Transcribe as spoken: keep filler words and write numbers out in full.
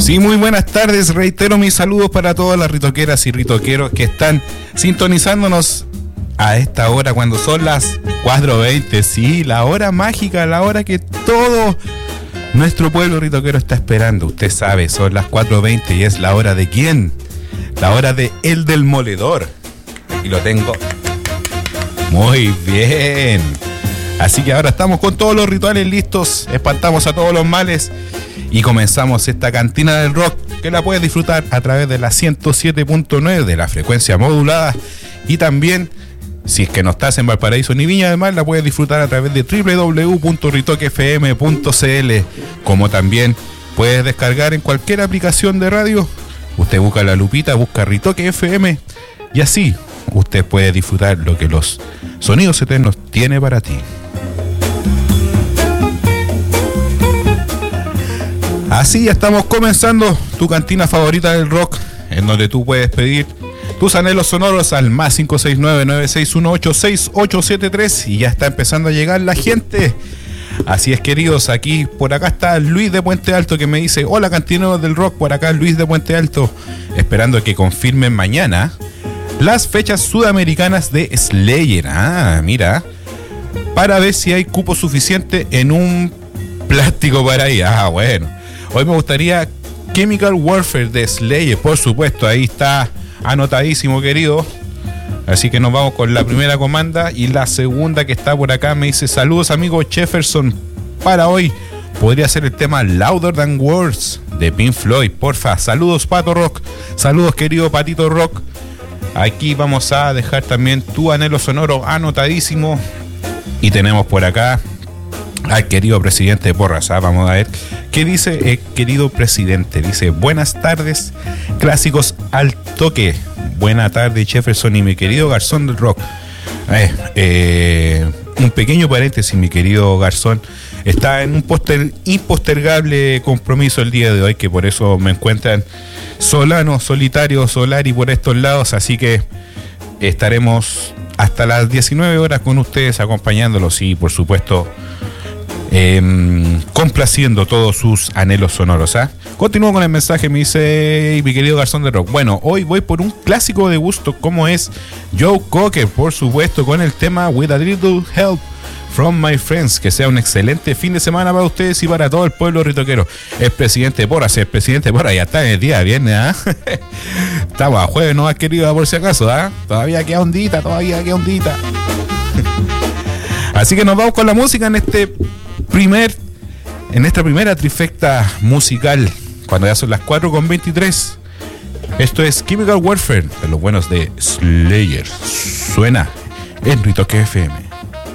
Sí, muy buenas tardes. Reitero mis saludos para todas las ritoqueras y ritoqueros que están sintonizándonos a esta hora cuando son las cuatro veinte. Sí, la hora mágica, la hora que todo nuestro pueblo ritoquero está esperando. Usted sabe, son las cuatro veinte y es la hora de ¿quién? La hora de El del Moledor. Aquí lo tengo. Muy bien. Así que ahora estamos con todos los rituales listos, espantamos a todos los males y comenzamos esta cantina del rock que la puedes disfrutar a través de la ciento siete punto nueve de la frecuencia modulada y también, si es que no estás en Valparaíso ni Viña del Mar, la puedes disfrutar a través de doble u doble u doble u punto ritoque f m punto c l, como también puedes descargar en cualquier aplicación de radio. Usted busca la lupita, busca Ritoque F M y así usted puede disfrutar lo que los sonidos eternos tiene para ti. Así ya estamos comenzando tu cantina favorita del rock, en donde tú puedes pedir tus anhelos sonoros al más cinco seis nueve, nueve seis uno ocho, seis ocho siete tres y ya está empezando a llegar la gente. Así es, queridos, aquí por acá está Luis de Puente Alto que me dice: hola cantineros del rock, por acá Luis de Puente Alto, esperando que confirmen mañana las fechas sudamericanas de Slayer. Ah, mira, para ver si hay cupo suficiente en un plástico para ahí. Ah, bueno. Hoy me gustaría Chemical Warfare de Slayer, por supuesto, ahí está anotadísimo, querido. Así que nos vamos con la primera comanda y la segunda que está por acá me dice: saludos amigo Jefferson, para hoy podría ser el tema Louder Than Words de Pink Floyd, porfa. Saludos Pato Rock, saludos querido Patito Rock. Aquí vamos a dejar también tu anhelo sonoro anotadísimo. Y tenemos por acá al querido presidente de Porras, ¿ah? Vamos a ver qué dice el querido presidente. Dice: buenas tardes, clásicos al toque. Buena tarde Jefferson y mi querido Garzón del Rock. Eh, eh, un pequeño paréntesis, mi querido Garzón. Está en un poster, impostergable compromiso el día de hoy, que por eso me encuentran solano, solitario, solari por estos lados. Así que estaremos hasta las diecinueve horas con ustedes acompañándolos y por supuesto Eh, complaciendo todos sus anhelos sonoros. ¿eh? Continúo con el mensaje, me dice mi querido Garzón de Rock. Bueno, hoy voy por un clásico de gusto como es Joe Cocker, por supuesto, con el tema With a Little Help from My Friends. Que sea un excelente fin de semana para ustedes y para todo el pueblo ritoquero. El presidente Porras, el presidente Porras ya está en el día viernes. ¿eh? Estamos a jueves, no has querido, por si acaso. ¿eh? Todavía queda ondita, todavía queda ondita. Así que nos vamos con la música en este primer, en esta primera trifecta musical, cuando ya son las cuatro con veintitrés. Esto es Chemical Warfare de los buenos de Slayer. Suena en Ritoque F M.